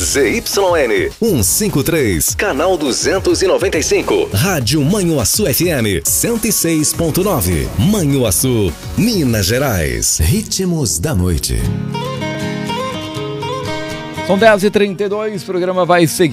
ZYN 153, canal 295. Rádio Manhuaçu FM 106.9. Manhuaçu, Minas Gerais. Ritmos da noite. São 10h32, o programa vai seguir.